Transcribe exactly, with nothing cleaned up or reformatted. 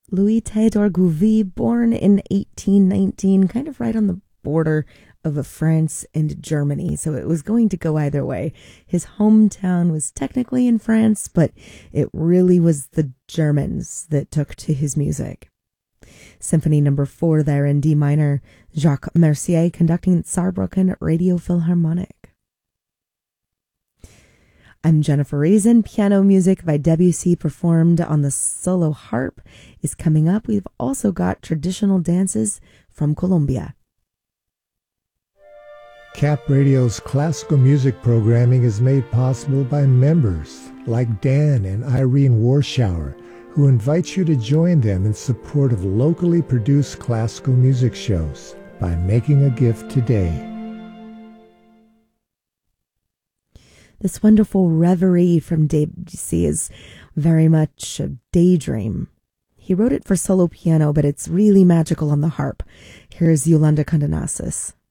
Louis Théodore Gouvy, born in eighteen nineteen, kind of right on the border of France and Germany, so it was going to go either way. His hometown was technically in France, but it really was the Germans that took to his music. Symphony number four there in D minor, Jacques Mercier conducting Saarbrücken Radio Philharmonic. I'm Jennifer Reason. Piano music by Debussy performed on the solo harp is coming up. We've also got traditional dances from Colombia. C A P Radio's classical music programming is made possible by members like Dan and Irene Warschauer, who invite you to join them in support of locally produced classical music shows by making a gift today. This wonderful reverie from Debussy is very much a daydream. He wrote it for solo piano, but it's really magical on the harp. Here's Yolanda Condenasis.